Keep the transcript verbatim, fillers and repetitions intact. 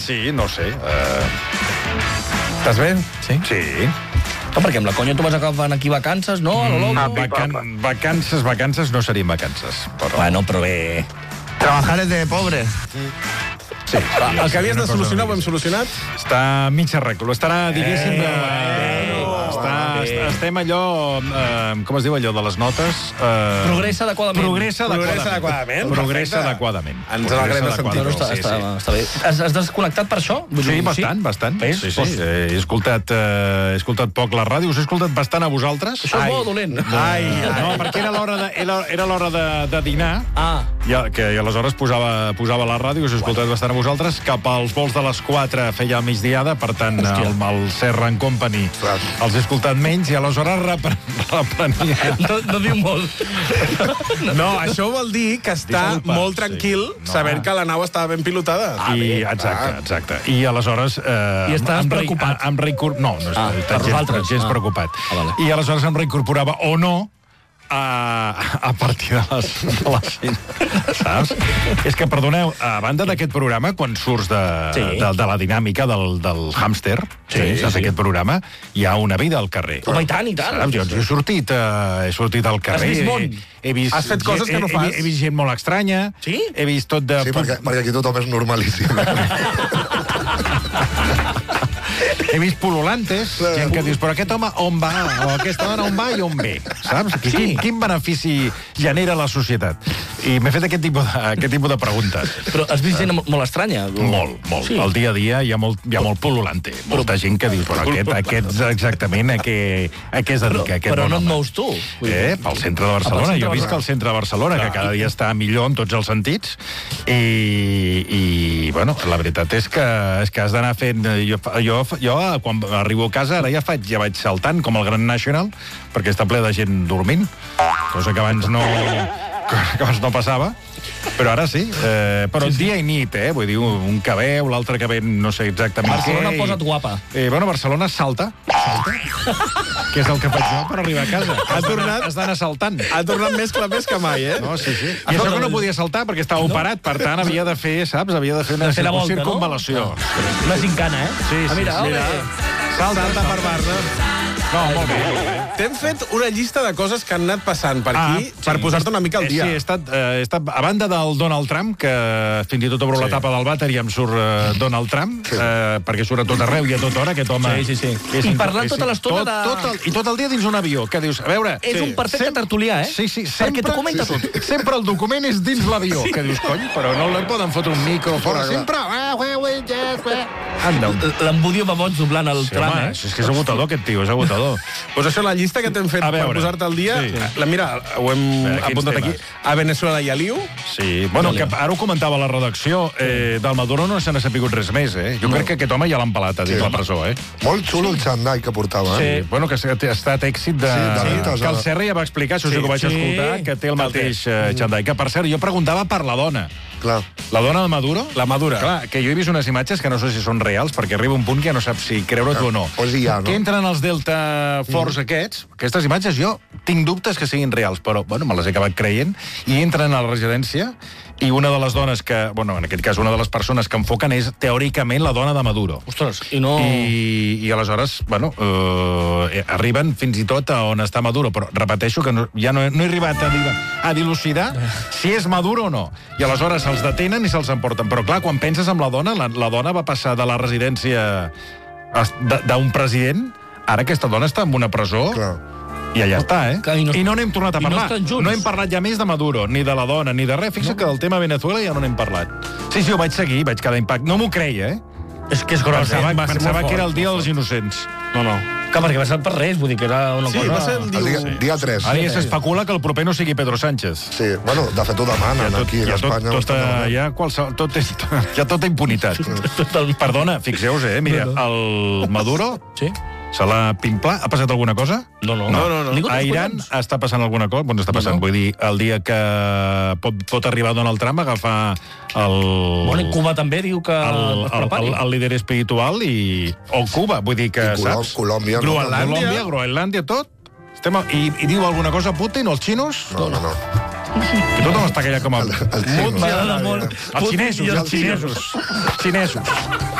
sí, no sé. Uh... Estàs bé? Sí. Sí. No, perquè amb la conya tu vas agafant aquí vacances, no? A lo loco. Mm, vacan vacances, vacances no serien vacances. Però... Bueno, però bé... Trabajar es de pobre. Sí, Va, el que havies de solucionar ho hem solucionat? Està mig arreglo. Estarà, diguéssim... Eh, eh, està, eh. està, estem allò... Eh, com es diu allò de les notes? Eh, Progressa adequadament. Progressa adequadament. Progressa adequadament. Progressa Perfecte. adequadament. Ens Progressa alegrem de adequadament. No, està, Sí, està, sí. està bé. Has, has desconnectat per això? Vull Sí, dir, bastant, bastant. Ves? Sí, sí. Pues- Eh, he, escoltat, eh, he escoltat poc la ràdio, us he escoltat bastant a vosaltres. Això és bo o dolent? Ai, no, perquè era l'hora de, era, era l'hora de, de dinar, Ah. i, que, i aleshores posava, posava la ràdio, us he escoltat bastant a vosaltres, cap als vols de les quatre feia migdiada, per tant, el, el Serra and Company els he escoltat menys, i aleshores repre, reprenia. No, no diu molt. No, això vol dir que està Disculpa, molt tranquil sí. No. sabent que la nau estava ben pilotada. I, exacte, exacte. I aleshores... Eh, I estàs em re- preocupat? Em reincor... No, no, Ah, ah, per vosaltres. gens Ah. preocupat. Ah, vale. I aleshores em reincorporava o no a, a partir de les, de les cinc. Saps? És que, perdoneu, a banda d'aquest programa, quan surts de, Sí. de, de la dinàmica del, del hàmster, Sí, sí, sí, sí. aquest programa, hi ha una vida al carrer. Home, i tant, i tant. Saps? Jo, jo he sortit, uh, he sortit al carrer. vist món? He, he vist, Has fet coses que no he, fas? He, he vist gent molt estranya. Sí? He vist tot de... Sí, perquè, perquè aquí tothom és normalíssim. He vist pululantes, gent que dius, però aquest home on va? O aquesta dona on va i on ve? Saps? Sí. Quin, quin benefici genera la societat? I m'he fet aquest tipus, de, aquest tipus de preguntes. Però has vist gent molt estranya? Molt, molt. Sí. Al dia a dia hi ha molt, hi ha molt pululante. Molta gent que dius, però aquest, aquest exactament a què, a què es dedica? Aquest Però bon no et home? mous tu. Vull dir, Eh, pel centre de Barcelona. centre Jo de visc al Barcelona. centre de Barcelona, que cada dia està millor en tots els sentits. I, i bueno, la veritat és que, és que has d'anar fent... Jo, jo, jo, quan arribo a casa, ara ja faig, ja vaig saltant, com el Gran National, perquè està ple de gent dormint, cosa que abans no, que abans no passava. Però ara sí, eh, però sí, sí. dia i nit, eh? Vull dir, un, un que veu, l'altre que ve, no sé exactament Barcelona què. i- posa't guapa. Eh, bueno, Barcelona salta. Salta. Que és el que faig jo per arribar a casa. Ha tornat- Has d'anar saltant. Ha tornat més clar més que mai, eh? No, sí, sí. I això que no podia saltar perquè estava operat, per tant havia de fer, saps, havia de fer una De fer la volta, no? circunvalació. Una gincana, eh? Sí, sí, Ah, mira, sí. ole. Salta, Salta per Barna. No, molt bé. molt bé. T'hem fet una llista de coses que han anat passant per Ah, aquí sí. per posar-te una mica al Eh, dia. Sí, he estat, eh, he estat, a banda del Donald Trump, que fins i tot obro Sí. la tapa del vàter i em surt eh, Donald Trump, eh, perquè surt a tot arreu i a tota hora, aquest home... Sí, sí, sí. És I inc- parlant és- tota l'estona tot, de- Tot el, I tot el dia dins un avió, que dius, a veure... És un perfecte sem- tertulià, eh? Sí, sí, Perquè t'ho comenta sí, sí. tot. Sempre el document és dins l'avió, que dius, cony, però no li poden fotre un micro fora, Clar, clar. sempre... Ah, ué, ué, ja, ué. Anda, un... L'embudio va boig doblant el Sí, tram, home, eh? és que és agotador, aquest tio, és agotador. Pues això, la llista que t'hem fet A per veure. posar-te al dia, Sí. la, mira, ho hem veure, quins apuntat aquí, temes? a Venezuela i a Liu. Sí, bueno, que ara ho comentava la redacció, eh, del Maduro no se n'ha sapigut res més, eh? Jo crec que aquest home ja l'ha empalat a dins Sí. la presó, eh? Molt xulo el xandall que portava, eh? Sí. Bueno, que ha estat èxit de... Sí, de ventas, que el eh? Serra ja va explicar, això sí, que ho vaig sí. escoltar, que té el mateix eh, xandall. Que, per cert, jo preguntava per la dona. Clar. La dona de Maduro? La Madura. Clar, que jo he vist unes imatges que no sé si són reals, perquè arriba un punt que ja no saps si creure-t'ho o no. Pues hi ha, no? Que entren els Delta Force aquests, aquestes imatges jo tinc dubtes que siguin reals, però bueno, me les he acabat creient, i entren a la residència i una de les dones que, bueno, en aquest cas una de les persones que enfoquen és teòricament la dona de Maduro. Ostres, i no... I, i aleshores, bueno, eh, arriben fins i tot a on està Maduro, però repeteixo que no, ja no he, no he arribat a, dir- a dilucidar si és Maduro o no. I aleshores se'ls detenen i se'ls emporten. Però clar, quan penses en la dona, la, la dona va passar de la residència es- de- d'un president, ara aquesta dona està en una presó... Clar. I allà està, eh? Clar, i no- I no n'hem tornat a i no parlar. estan junts. No hem parlat ja més de Maduro, ni de la dona, ni de res. Fixa't que del tema Venezuela ja no n'hem parlat. Sí, sí, ho vaig seguir, vaig quedar impact. No m'ho creia, eh? És que és gros, Pensava, eh? Va ser pensava molt que era fort. el dia dels innocents. No, no. Que perquè va ser per res, vull dir que era una Sí, cosa... va ser el El dia... dia, dia tres. Ara ja s'especula que el proper no sigui Pedro Sánchez. Sí, bueno, de fet ho demanen aquí, a ja tot, Espanya. tot, bastant eh, demanat. ja qualsevol, tot és, hi ha tota impunitat. Perdona, fixeu-vos, eh? Mira, el Maduro Sí? se l'ha pimplat. Ha passat alguna cosa? No, no. No, no, no. Ningú A té Iran collons. està passant alguna cosa? Bueno, està passant, No, no. vull dir, el dia que pot, pot arribar Donald Trump a agafar el... Bueno, i Cuba també diu que el, es el, prepari. el, el líder espiritual i... O Cuba, vull dir que, I Colò- saps? Colòmbia, no? Groenlàndia, També. Colòmbia, Groenlàndia, tot. Estem a... I, I diu alguna cosa Putin o els xinos? No, no, no. Que tothom està aquella com a... El xino. M'agrada molt. Els xinesos, els xinesos. Xinesos.